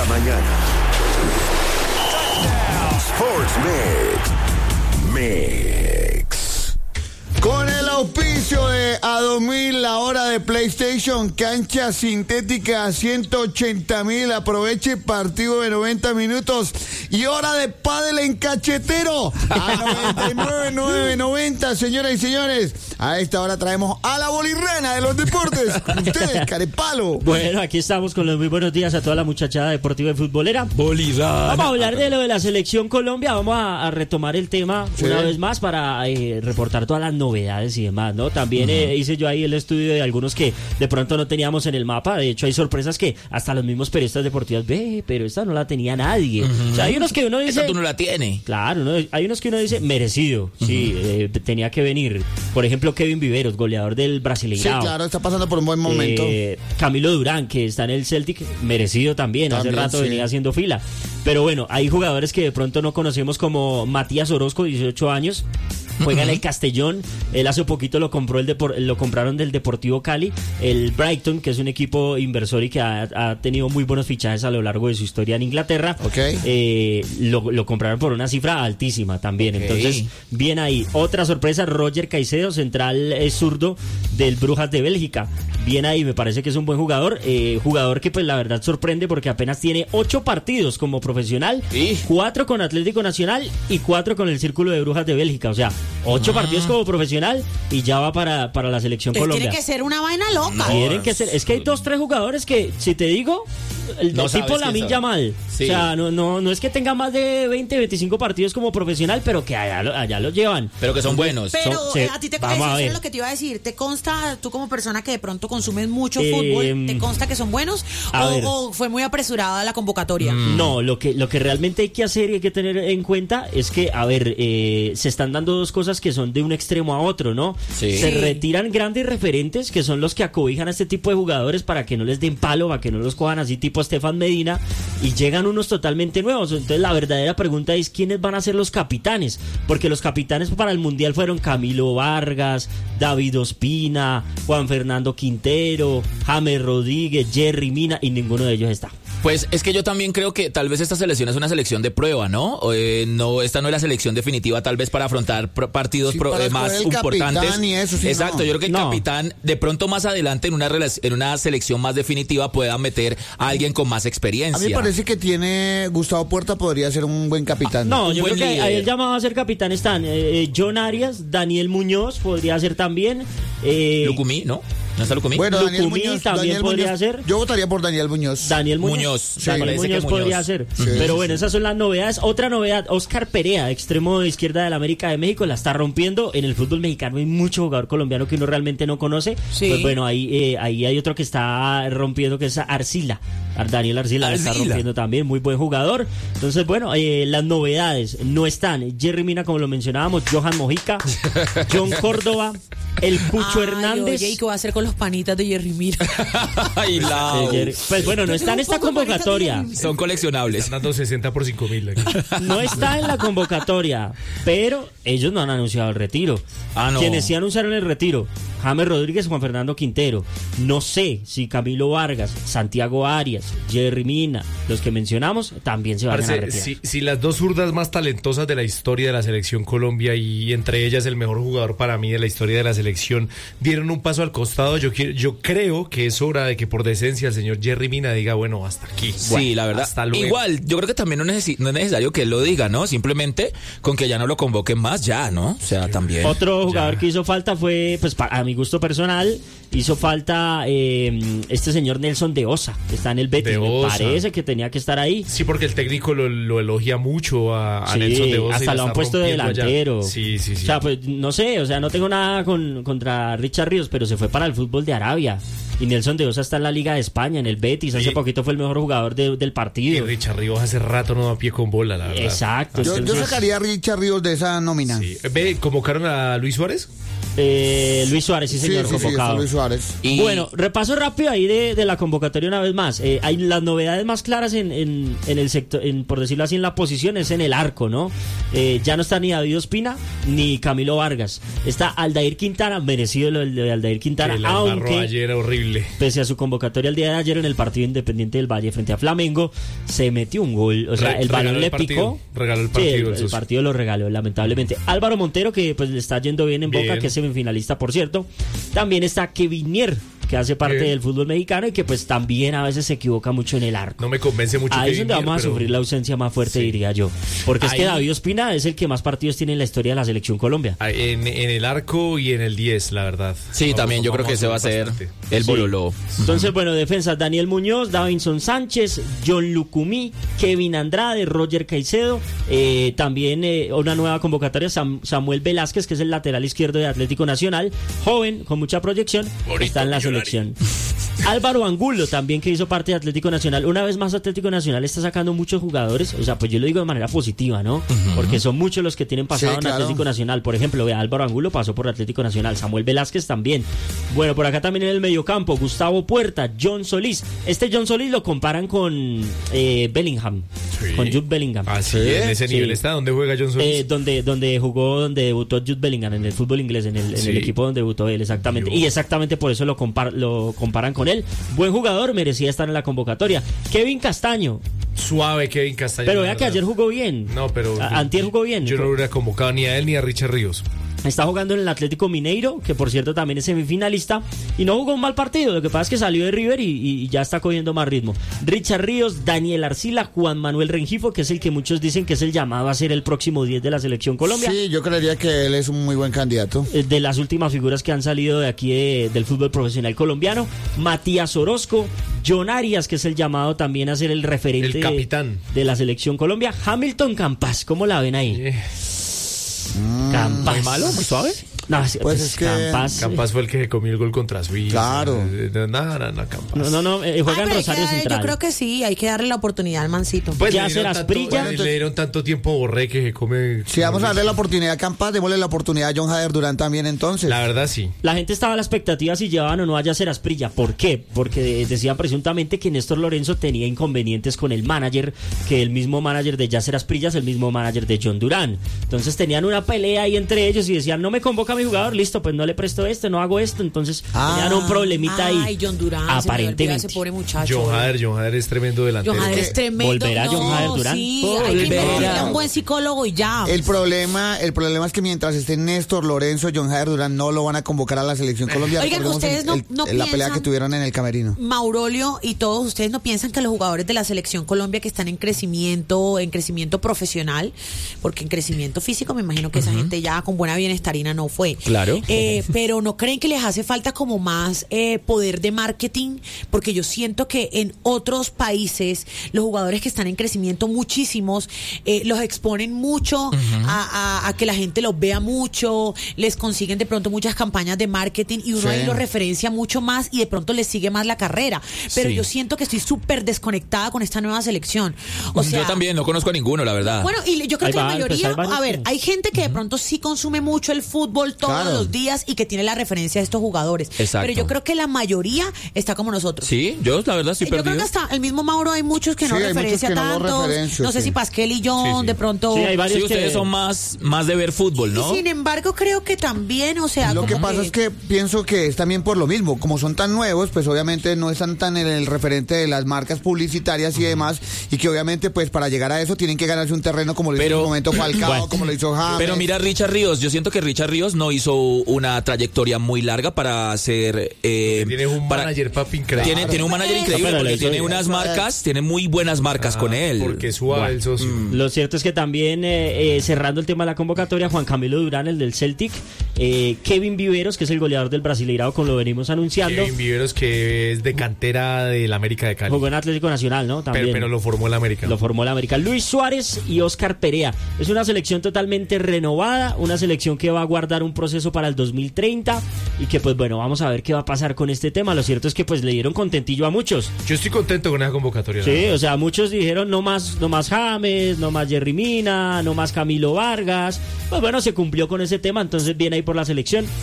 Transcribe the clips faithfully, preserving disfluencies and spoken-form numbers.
mañana. Sports Mix. Mix. Con el auspicio de A dos mil, la hora de PlayStation, cancha sintética a ciento ochenta mil, aproveche partido de noventa minutos y hora de pádel en Cachetero a noventa y nueve mil novecientos noventa, señoras y señores. A esta hora traemos a la bolirrana de los deportes, con ustedes, Carepalo. Bueno, aquí estamos con los muy buenos días a toda la muchachada deportiva y futbolera. Bolirrana. Vamos a hablar de lo de la selección Colombia, vamos a, a retomar el tema sí. una vez más para eh, reportar todas las novedades y demás, ¿no? También uh-huh. eh, hice yo ahí el estudio de algunos que de pronto no teníamos en el mapa. De hecho, hay sorpresas que hasta los mismos periodistas deportivos, ve, pero esta no la tenía nadie. Uh-huh. O sea, hay unos que uno dice... Esta tú no la tienes. Claro, ¿no? Hay unos que uno dice, merecido, uh-huh. sí, eh, tenía que venir. Por ejemplo, Kevin Viveros, goleador del Brasileirao. Sí, claro, está pasando por un buen momento. Eh, Camilo Durán, que está en el Celtic, merecido también, también hace rato sí. venía haciendo fila. Pero bueno, hay jugadores que de pronto no conocemos como Matías Orozco, dieciocho años, juega en el Castellón. Él hace poquito lo compró el Depor- lo compraron del Deportivo Cali, el Brighton, que es un equipo inversor y que ha, ha tenido muy buenos fichajes a lo largo de su historia en Inglaterra. Okay. Eh, lo, lo compraron por una cifra altísima también. Okay. Entonces, bien ahí. Otra sorpresa, Roger Caicedo, central eh, zurdo del Brujas de Bélgica. Bien ahí, me parece que es un buen jugador. Eh, jugador que pues la verdad sorprende porque apenas tiene ocho partidos como profesional, ¿sí? Cuatro con Atlético Nacional y cuatro con el Círculo de Brujas de Bélgica. O sea, ocho ah. partidos como profesional y ya va para, para la selección Entonces Colombia. Tiene que ser una vaina loca. No, Tienen que ser, es que hay dos, tres jugadores que, si te digo, el no tipo Lamine Yamal. Sí. O sea, no, no, no es que tenga más de veinte, veinticinco partidos como profesional, pero que allá, allá los llevan. Pero que son buenos. Pero son, eh, se, a ti te consta, eso es lo que te iba a decir. ¿Te consta, tú como persona que de pronto consumes mucho eh, fútbol, te consta que son buenos? O, ¿O fue muy apresurada la convocatoria? Mm. No, lo que, lo que realmente hay que hacer y hay que tener en cuenta es que, a ver, eh, se están dando dos cosas que son de un extremo a otro, ¿no? Sí. Se sí. retiran grandes referentes que son los que acobijan a este tipo de jugadores para que no les den palo, para que no los cojan así tipo Estefan Medina, y llegan unos totalmente nuevos. Entonces la verdadera pregunta es quiénes van a ser los capitanes, porque los capitanes para el Mundial fueron Camilo Vargas, David Ospina, Juan Fernando Quintero, James Rodríguez, Jerry Mina, y ninguno de ellos está. Pues es que yo también creo que tal vez esta selección es una selección de prueba, ¿no? Eh, no, esta no es la selección definitiva tal vez para afrontar pr- partidos sí, pro, para eh, más importantes. Y eso, sí, Exacto, no. yo creo que el no. capitán de pronto más adelante en una relac- en una selección más definitiva pueda meter a alguien con más experiencia. A mí me parece que tiene Gustavo Puerta, podría ser un buen capitán. No, un yo buen creo que líder. ahí el llamado a ser capitán están eh, John Arias, Daniel Muñoz podría ser también. Eh, Lucumí, ¿no? ¿No está Lucumí? Bueno, Daniel Lucumí Muñoz también Daniel podría Muñoz, ser. Yo votaría por Daniel Muñoz. Daniel Muñoz. Muñoz, sí, Daniel parece Muñoz que podría Muñoz. ser. Sí, Pero sí, bueno, sí. esas son las novedades. Otra novedad, Oscar Perea, extremo de izquierda de la América de México, la está rompiendo. En el fútbol mexicano hay mucho jugador colombiano que uno realmente no conoce. Sí. Pues bueno, ahí, eh, ahí hay otro que está rompiendo, que es Arcila. Daniel Arcila, Arcila. la está rompiendo también, muy buen jugador. Entonces, bueno, eh, las novedades no están. Jerry Mina, como lo mencionábamos, Johan Mojica, John Córdoba, el Cucho Ay, Hernández. Oye, ¿y qué va a hacer con los panitas de Jerry Mina? Ay, Lau. Eh, Jerry- Pues bueno, no está en esta convocatoria. Son coleccionables. Están dando sesenta por cinco mil. No está en la convocatoria, pero ellos no han anunciado el retiro. Ah, no. Quienes sí anunciaron el retiro, James Rodríguez, Juan Fernando Quintero. No sé si Camilo Vargas, Santiago Arias, Jerry Mina, los que mencionamos, también se van a Parce, retirar. si, si las dos zurdas más talentosas de la historia de la selección Colombia, y entre ellas el mejor jugador para mí de la historia de la selección, dieron un paso al costado, yo, quiero, yo creo que es hora de que por decencia el señor Jerry Mina diga, bueno, hasta aquí. Sí, Bueno, la verdad. hasta luego. Igual, yo creo que también no, necesi- no es necesario que él lo diga, ¿no? Simplemente con que ya no lo convoquen más, ya, ¿no? O sea, también. Otro jugador Ya. que hizo falta fue, pues pa- a mi gusto personal, hizo falta eh, este señor Nelson de Osa, que está en el Betis. De Me Osa. parece que tenía que estar ahí. Sí, porque el técnico lo, lo elogia mucho a, a Sí, Nelson de Osa. y hasta lo han está puesto de rompiendo allá. delantero. Sí, sí, sí. O sea, pues no sé, o sea, no tengo nada con, contra Richard Ríos, pero se fue para el fútbol de Arabia. Y Nelson de Osa está en la Liga de España, en el Betis. Hace Sí. poquito fue el mejor jugador de- del y partido. Richard Ríos hace rato no da pie con bola, la verdad. Exacto. Yo, yo entonces- sacaría a Richard Ríos de esa nómina. Sí. Ve, ¿convocaron a Luis Suárez? Eh, Luis Suárez, sí señor, sí, sí, convocado. Sí, Luis Suárez. Y- Bueno, repaso rápido ahí de, de la convocatoria una vez más. Eh, hay las novedades más claras en, en, en el sector, en, por decirlo así, en la posición, es en el arco, ¿no? Eh, ya no está ni David Ospina ni Camilo Vargas. Está Aldair Quintana, merecido lo de Aldair Quintana, Que la embarró aunque ayer horrible. pese a su convocatoria el día de ayer en el partido Independiente del Valle frente a Flamengo, se metió un gol. O sea, Re- el balón regaló le el partido, picó. regaló el Sí, partido, el, el el socio. partido lo regaló, lamentablemente. Álvaro Montero, que pues le está yendo bien en Bien. Boca, que es semifinalista, por cierto. También está Kevin Mier, que hace parte Bien. del fútbol mexicano y que pues también a veces se equivoca mucho en el arco. No me convence mucho. Ahí es Kevin donde Mier, vamos a pero- sufrir la ausencia más fuerte, Sí. diría yo. Porque es que Ahí- David Ospina es el que más partidos tiene en la historia de la selección Colombia. Ah, En, en el arco y en el diez, la verdad. Sí, Vamos- también yo creo vamos que ese va a ser bastante. el Sí. bololó. Entonces, bueno, defensas: Daniel Muñoz, Davinson Sánchez, John Lucumí, Kevin Andrade, Roger Caicedo. Eh, también eh, una nueva convocatoria: Sam- Samuel Velázquez, que es el lateral izquierdo de Atlético Nacional, joven, con mucha proyección, está en la selección. Álvaro Angulo, también, que hizo parte de Atlético Nacional. Una vez más, Atlético Nacional está sacando muchos jugadores. O sea, pues yo lo digo de manera positiva, ¿no? Porque son muchos los que tienen pasado Sí, en claro. Atlético Nacional. Por ejemplo, vea, Álvaro Angulo pasó por Atlético Nacional. Samuel Velázquez también. Bueno, por acá también en el mediocampo, Gustavo Puerta, John Solís. Este John Solís lo comparan con eh, Bellingham, Sí. con Jude Bellingham. Ah, sí, Sí, en ese sí. nivel está. ¿Dónde juega John Solís? Eh, donde, donde jugó, donde debutó Jude Bellingham, en el fútbol inglés, en el, en Sí. el equipo donde debutó él, exactamente. Yo. Y exactamente por eso lo, compar- lo comparan con él. Buen jugador, merecía estar en la convocatoria. Kevin Castaño, Suave Kevin Castaño. pero la vea que verdad. ayer jugó bien. No, pero. A- Antier jugó bien. Yo no hubiera convocado ni a él ni a Richard Ríos. Está jugando en el Atlético Mineiro, que por cierto también es semifinalista, y no jugó un mal partido. Lo que pasa es que salió de River y, y ya está cogiendo más ritmo. Richard Ríos, Daniel Arcila, Juan Manuel Rengifo, que es el que muchos dicen que es el llamado a ser el próximo diez de la selección Colombia. Sí, yo creería que él es un muy buen candidato. Eh, De las últimas figuras que han salido de aquí de- del fútbol profesional colombiano. Matías Orozco, John Arias, que es el llamado también a ser el referente El capitán. de la selección Colombia. Hamilton Campas, ¿cómo la ven ahí? Eh, Campas. Muy malo, muy suave. No, es- Pues pues es que Campas. Campas fue el que se comió el gol contra Suiza. Claro. Eh, No, no, no, no, Campas. No, no, no, eh, juega Ah, en pero hay Rosario que- Central. Yo creo que sí, hay que darle la oportunidad al mancito. Pues Ya le dieron serás tanto- Prilla. le dieron tanto tiempo a Borré que se come. Si vamos a darle la oportunidad a Campas, démosle la oportunidad a John Jader Durán también entonces. La verdad, sí. La gente estaba a la expectativa si llevaban o no a Yacer Asprilla. ¿Por qué? Porque decían presuntamente que Néstor Lorenzo tenía inconvenientes con el manager, que el mismo manager de Yacer Asprilla es el mismo manager de John Durán. Entonces tenían una pelea ahí entre ellos y decían, no me convoca a mi jugador, listo, pues no le presto este, no hago esto. Entonces Ah. tenían un problemita ahí. Ay, John Durán, se me olvidó aparentemente. ese pobre muchacho. John Hader, John Hader es tremendo delantero. John Hader es tremendo. ¿Volverá no, John Hader Durán? Sí, hay que Volverá. invertirle a un buen psicólogo y ya. El problema, el problema es que mientras esté Néstor Lorenzo, John Jader Durán no lo van a convocar a la selección colombiana. Oigan, Recordemos ustedes el- no- el- no la pelea piensan- que tuvieron en el camerino. Maurolio y todos ustedes no piensan que los jugadores de la selección Colombia que están en crecimiento, en crecimiento profesional, porque en crecimiento físico me imagino que esa gente ya con buena bienestarina no fue. Claro. Eh, pero no creen que les hace falta como más eh, poder de marketing, porque yo siento que en otros países los jugadores que están en crecimiento muchísimos eh, los exponen mucho a, a- a que la gente los vea mucho, les consiguen de pronto muchas campañas de marketing y uno Sí. ahí los referencia mucho más y de pronto les sigue más la carrera. Pero Sí. yo siento que estoy súper desconectada con esta nueva selección. O sea, Yo también no conozco a ninguno, la verdad. bueno, y yo creo Ahí que la va, pues, mayoría, hay varios a ver, que- hay gente que de pronto sí consume mucho el fútbol todos Claro. los días y que tiene la referencia de estos jugadores. Exacto. Pero yo creo que la mayoría está como nosotros. Sí, yo la verdad estoy Yo creo perdido. que hasta el mismo Mauro hay muchos que no Sí, hay muchos referencia que no lo tanto. referencio, No sé sí. si Pasquel y John, Sí, sí. de pronto. Sí, hay varios Sí, ustedes que- son más, más de ver fútbol, ¿no? Y sin embargo, creo que también, o sea, Lo que como pasa es que pienso que es también por lo mismo, como son tan nuevos, pues obviamente no están tan en el referente de las marcas publicitarias y demás, y que obviamente pues para llegar a eso tienen que ganarse un terreno como lo hizo en Pero- su momento Falcao, Bueno. como lo hizo James. Pero mira Richard Ríos, yo siento que Richard Ríos no hizo una trayectoria muy larga para ser... eh, Tiene un para- manager, papi, increíble. Tiene, tiene un manager increíble Pero porque le tiene hizo- unas marcas, tiene muy buenas marcas Ah, con él. Porque es suave el socio. Lo cierto es que también, eh, eh, cerrando el tema de la convocatoria, Juan Camilo Durán, el del Celtic, eh, Kevin Viveros, que es el goleador del Brasileirao, como lo venimos anunciando, Kevin Viveros, que es de cantera del América de Cali. jugó en Atlético Nacional, ¿no? También. Pero, pero lo formó el América. Lo formó el América. Luis Suárez y Oscar Perea. Es una selección totalmente renovada, una selección que va a guardar un proceso para el dos mil treinta y que pues bueno, vamos a ver qué va a pasar con este tema. Lo cierto es que pues le dieron contentillo a muchos. Yo estoy contento con esa convocatoria. la Sí, verdad. o sea, muchos dijeron no más, no más James, no más Jerry Mina, no más Camilo Vargas. Pues bueno, se cumplió con ese tema, entonces viene ahí por la selección.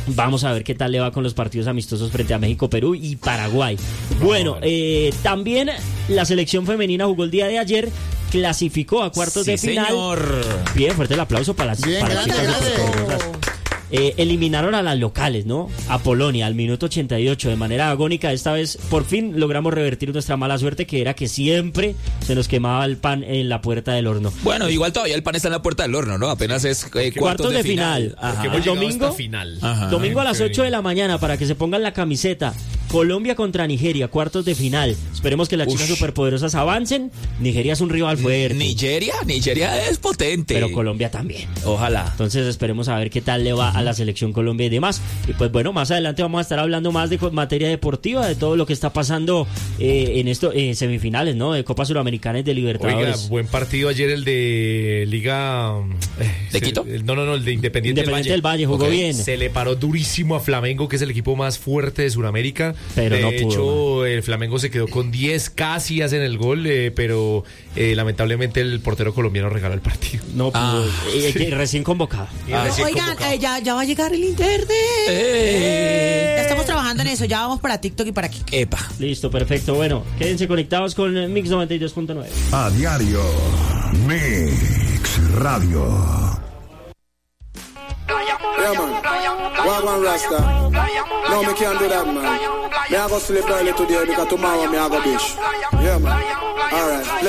Vamos a ver qué tal le va con los partidos amistosos frente a México, Perú y Paraguay. Bueno, eh, también la selección femenina jugó el día de ayer, clasificó a cuartos Sí, de final. señor. Bien, fuerte el aplauso para las, Bien, para las grande, chicas grande. superpoderosas. Eh, eliminaron a las locales, ¿no? A Polonia al minuto ochenta y ocho de manera agónica. Esta vez por fin logramos revertir nuestra mala suerte, que era que siempre se nos quemaba el pan en la puerta del horno. Bueno, igual todavía el pan está en la puerta del horno, ¿no? Apenas es eh, cuartos, de final. Ajá. Porque El hemos llegado domingo, hasta final. Ajá. domingo a las Increíble. ocho de la mañana para que se pongan la camiseta. Colombia contra Nigeria, cuartos de final. Esperemos que las chicas Ush. superpoderosas avancen. Nigeria es un rival fuerte, Nigeria, Nigeria es potente. pero Colombia también. Ojalá. Entonces esperemos a ver qué tal le va a la selección Colombia y demás. Y pues bueno, más adelante vamos a estar hablando más de co- materia deportiva, de todo lo que está pasando eh, en esto, eh, semifinales, ¿no? De Copa Suramericana y de Oiga, Libertadores. buen partido ayer el de Liga... eh, ¿De se- Quito? el- no, no, no, el de Independiente, Independiente del Valle jugó Ok. bien. Se le paró durísimo a Flamengo, que es el equipo más fuerte de Sudamérica. Pero de no pudo, hecho, el Flamengo se quedó con diez, casi hacen el gol, eh, pero eh, lamentablemente el portero colombiano regaló el partido. No pudo. Ah, Eh, eh, recién convocado. Y Ah. recién Oigan, convocado. eh, ya, ya va a llegar el internet. Eh. Ya estamos trabajando en eso. Ya vamos para TikTok y para aquí. Epa. Listo, perfecto. Bueno, quédense conectados con eh, Mix noventa y dos punto nueve. A diario. Mix Radio. Yeah, man. Wagwan Rasta. No, me can't do that, man. Me I go sleep early today because tomorrow me I go bish. Yeah, man. All right.